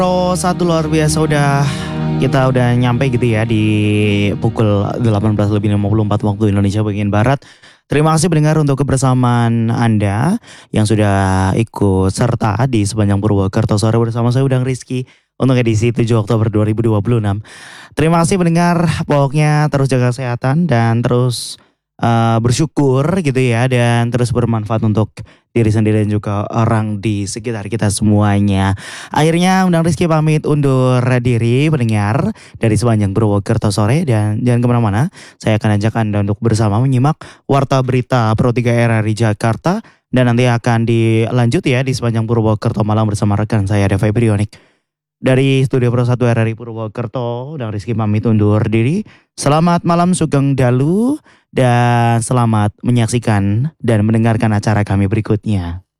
Satu luar biasa kita udah nyampe gitu ya di pukul 18:54 waktu Indonesia bagian Barat. Terima kasih pendengar untuk kebersamaan Anda yang sudah ikut serta di sepanjang Purwokerto sore bersama saya Udang Rizky untuk edisi 7 Oktober 2026. Terima kasih pendengar, pokoknya terus jaga kesehatan dan terus bersyukur gitu ya dan terus bermanfaat untuk diri sendiri dan juga orang di sekitar kita semuanya. Akhirnya Undang Rizky pamit undur diri pendengar dari sepanjang Purwokerto sore dan jangan kemana-mana. Saya akan ajak Anda untuk bersama menyimak Warta Berita Pro 3 RRI Jakarta dan nanti akan dilanjut ya di sepanjang Purwokerto malam bersama rekan saya Deva Brionik. Dari Studio Pro 1 RRI Purwokerto, Undang Rizky pamit undur diri. Selamat malam Sugeng Dalu dan selamat menyaksikan dan mendengarkan acara kami berikutnya.